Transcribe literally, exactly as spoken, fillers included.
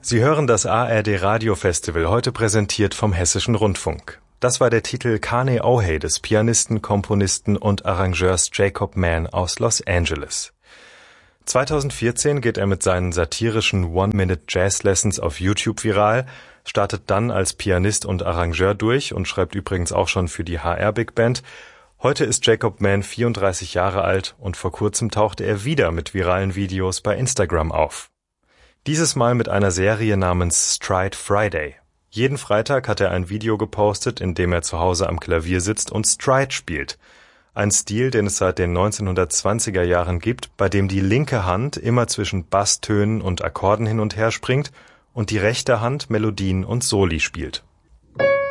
Sie hören das A R D Radiofestival, heute präsentiert vom Hessischen Rundfunk. Das war der Titel Kane Ohey des Pianisten, Komponisten und Arrangeurs Jacob Mann aus Los Angeles. zweitausendvierzehn geht er mit seinen satirischen One-Minute-Jazz-Lessons auf YouTube viral, startet dann als Pianist und Arrangeur durch und schreibt übrigens auch schon für die H R Big Band. Heute ist Jacob Mann vierunddreißig Jahre alt und vor kurzem tauchte er wieder mit viralen Videos bei Instagram auf. Dieses Mal mit einer Serie namens Stride Friday. Jeden Freitag hat er ein Video gepostet, in dem er zu Hause am Klavier sitzt und Stride spielt. Ein Stil, den es seit den neunzehnhundertzwanziger Jahren gibt, bei dem die linke Hand immer zwischen Basstönen und Akkorden hin und her springt und die rechte Hand Melodien und Soli spielt.